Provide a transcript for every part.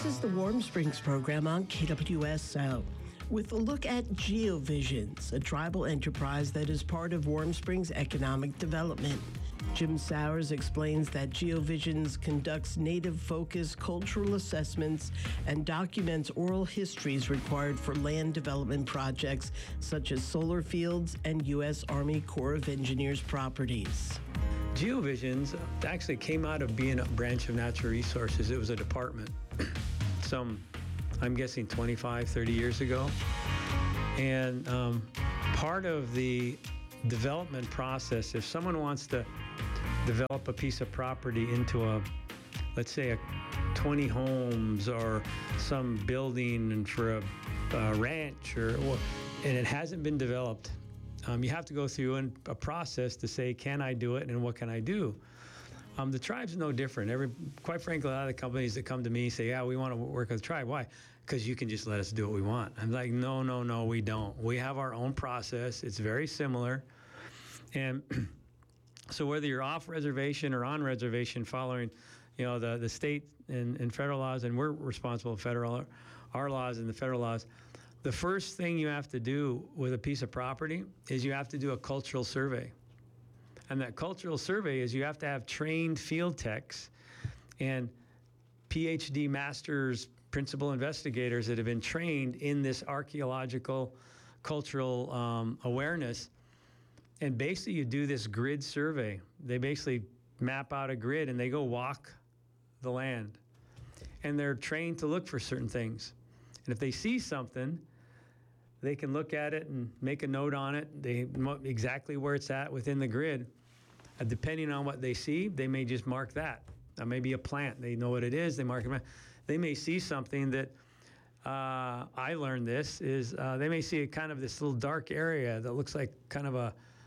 This is the Warm Springs program on KWSO with a look at GeoVisions, a tribal enterprise that is part of Warm Springs economic development. Jim Sowers explains that GeoVisions conducts native-focused cultural assessments and documents oral histories required for land development projects such as solar fields and U.S. Army Corps of Engineers properties. GeoVisions actually came out of being a branch of natural resources. It was a department I'm guessing 25, 30 years ago. And part of the development process, if someone wants to develop a piece of property into let's say a 20 homes or some building and for a ranch and it hasn't been developed, you have to go through a process to say, can I do it and what can I do? The tribe's no different. Quite frankly, a lot of the companies that come to me say, yeah, we want to work with the tribe. Why? Because you can just let us do what we want. I'm like, no, we don't. We have our own process. It's very similar. And so whether you're off reservation or on reservation following, the state and federal laws, and we're responsible for our laws and the federal laws, the first thing you have to do with a piece of property is you have to do a cultural survey. And that cultural survey is you have to have trained field techs and PhD masters, principal investigators that have been trained in this archaeological, cultural awareness. And basically you do this grid survey. They basically map out a grid and they go walk the land. And they're trained to look for certain things. And if they see something, they can look at it and make a note on it. They know exactly where it's at within the grid. Depending on what they see, they may just mark that. Maybe a plant, they know what it is, they mark it. They may see something that, I learned this, is they may see this little dark area that looks like kind of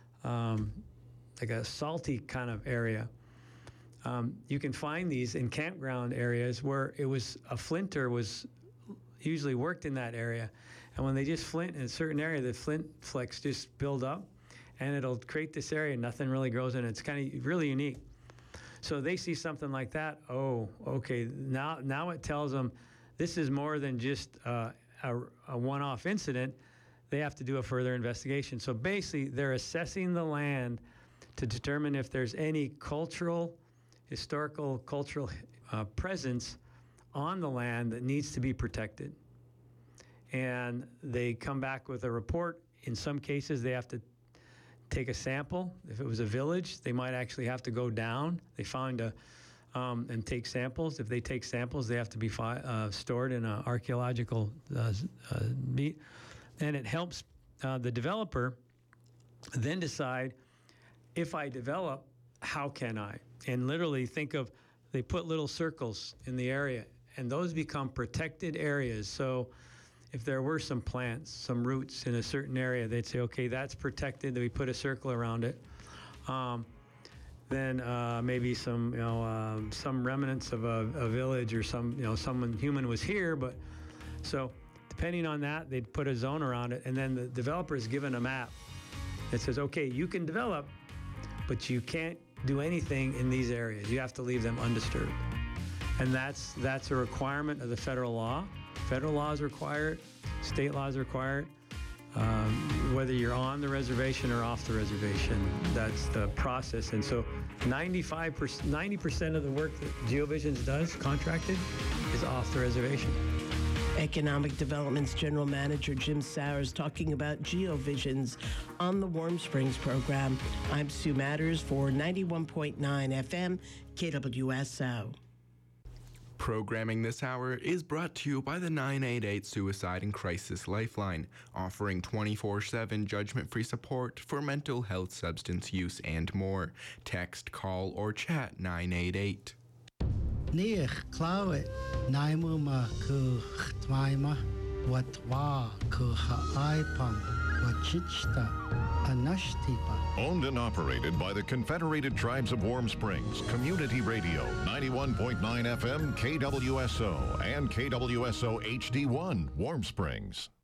like a salty kind of area. You can find these in campground areas where a flinter was usually worked in that area. And when they just flint in a certain area, the flint flecks just build up and it'll create this area. Nothing really grows in it. It's kind of really unique. So they see something like that. Oh, okay. Now it tells them this is more than just a one-off incident. They have to do a further investigation. So basically, they're assessing the land to determine if there's any historical cultural presence on the land that needs to be protected. And they come back with a report. In some cases, they have to take a sample. If it was a village, they might actually have to go down. They find and take samples. If they take samples, they have to be stored in an archaeological meet. And it helps the developer then decide, if I develop, how can I? And literally they put little circles in the area, and those become protected areas. So if there were some plants, some roots in a certain area, they'd say, okay, that's protected. We put a circle around it. Then maybe some remnants of a village or someone human was here. But so depending on that, they'd put a zone around it. And then the developer is given a map that says, okay, you can develop, but you can't do anything in these areas. You have to leave them undisturbed. And that's a requirement of the federal law. Federal laws require it, state laws require it. Whether you're on the reservation or off the reservation, that's the process. And so 90% of the work that GeoVisions does, contracted, is off the reservation. Economic Development's General Manager Jim Sowers talking about GeoVisions on the Warm Springs program. I'm Sue Matters for 91.9 FM KWSO. Programming this hour is brought to you by the 988 Suicide and Crisis Lifeline, offering 24/7 judgment-free support for mental health, substance use, and more. Text, call, or chat 988. Nich Clawit, Naimuma ku Chtmaima, Watwa ku Haaipam, Wachichta, Anashtipa. Owned and operated by the Confederated Tribes of Warm Springs, Community Radio, 91.9 FM KWSO and KWSO HD1, Warm Springs.